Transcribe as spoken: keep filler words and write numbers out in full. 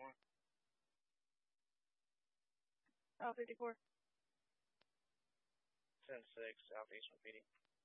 more. Route fifty-four. ten six, Southeastern P D.